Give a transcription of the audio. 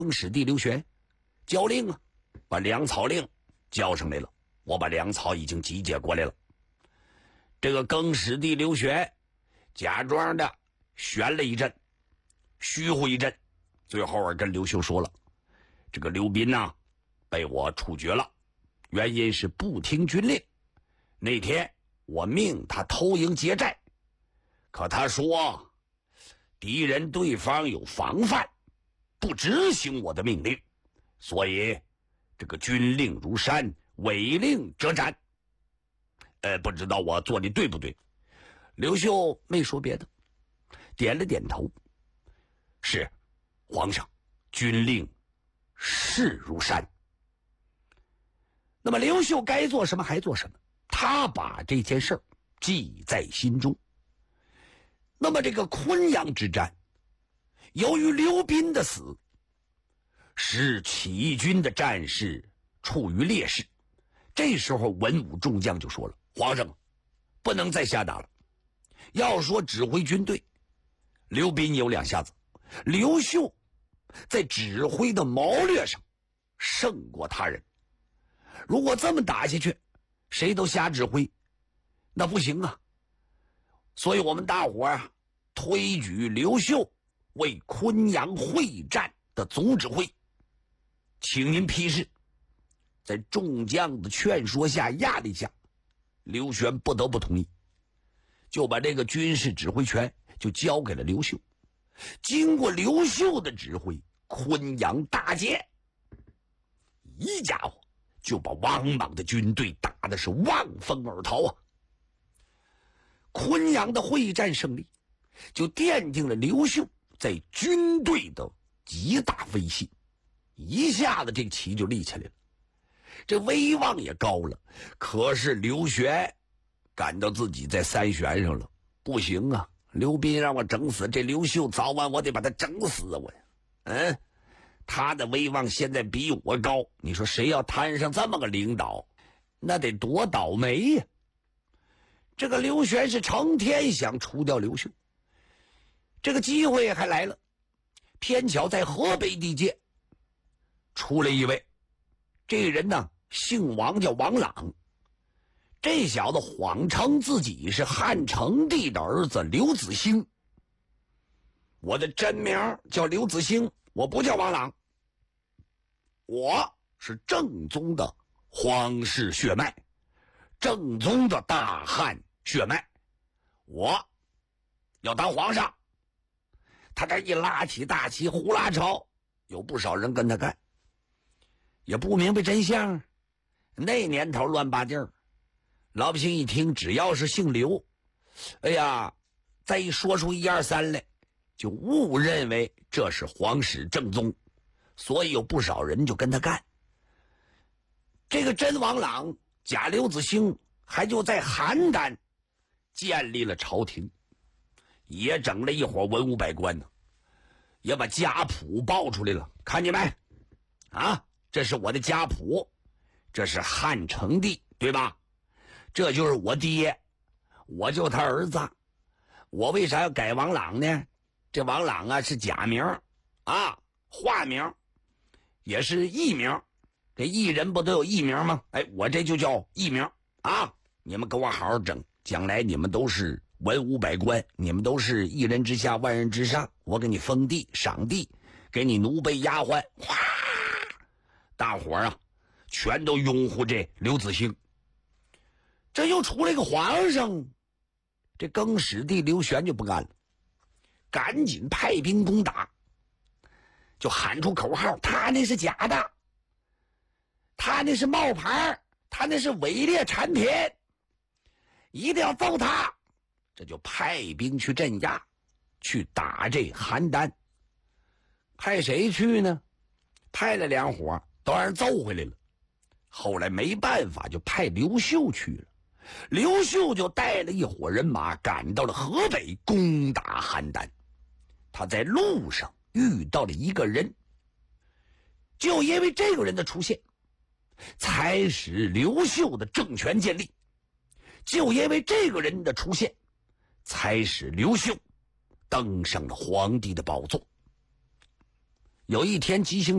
更始帝刘玄交令啊，把粮草令交上来了。我把粮草已经集结过来了。这个更始帝刘玄假装的悬了一阵，虚乎一阵，最后跟刘秀说了，这个刘斌呐，被我处决了，原因是不听军令。那天我命他偷营劫寨，可他说敌人对方有防范，不执行我的命令，所以这个军令如山，违令者斩。不知道我做的对不对？刘秀没说别的，点了点头，是皇上，军令势如山。那么刘秀该做什么还做什么，他把这件事记在心中。那么这个昆阳之战，由于刘斌的死，使起义军的战士处于劣势。这时候文武众将就说了，皇上不能再瞎打了，要说指挥军队，刘斌有两下子，刘秀在指挥的谋略上胜过他人，如果这么打下去，谁都瞎指挥，那不行啊。所以我们大伙啊，推举刘秀为昆阳会战的总指挥，请您批示。在众将的劝说下，压力下，刘玄不得不同意，就把这个军事指挥权就交给了刘秀。经过刘秀的指挥，昆阳大捷，一家伙就把王莽的军队打的是望风而逃啊！昆阳的会战胜利，就奠定了刘秀在军队的极大威信，一下子这个旗就立起来了，这威望也高了。可是刘玄感到自己在三悬上了，不行啊，刘斌让我整死，这刘秀早晚我得把他整死啊！我呀，他的威望现在比我高，你说谁要摊上这么个领导，那得多倒霉呀！这个刘玄是成天想除掉刘秀，这个机会还来了，偏巧在河北地界出了一位，这个人呢姓王，叫王朗。这小子谎称自己是汉成帝的儿子刘子兴，我的真名叫刘子兴，我不叫王朗，我是正宗的皇室血脉，正宗的大汉血脉，我要当皇上。他这一拉起大旗呼啦朝，有不少人跟他干，也不明白真相。那年头乱八地儿，老百姓一听只要是姓刘，哎呀，再一说出一二三来，就误认为这是皇室正宗，所以有不少人就跟他干。这个真王朗假刘子兴还就在邯郸建立了朝廷，也整了一伙文武百官呢，也把家谱报出来了，看见没啊？这是我的家谱，这是汉成帝，对吧？这就是我爹，我就他儿子。我为啥要改王朗呢？这王朗啊是假名啊，化名，也是艺名。这艺人不都有艺名吗？我这就叫艺名啊！你们给我好好整，将来你们都是文武百官，你们都是一人之下万人之上，我给你封地赏地，给你奴婢丫鬟，哗！大伙啊全都拥护这刘子兴。这又出来个皇上，这更始帝刘玄就不干了，赶紧派兵攻打，就喊出口号，他那是假的，他那是冒牌，他那是伪劣产品，一定要揍他。这就派兵去镇压，去打这邯郸。派谁去呢？派了两伙，都让人揍回来了。后来没办法，就派刘秀去了。刘秀就带了一伙人马赶到了河北，攻打邯郸。他在路上遇到了一个人，就因为这个人的出现，才使刘秀的政权建立，就因为这个人的出现，才使刘秀登上了皇帝的宝座。有一天急行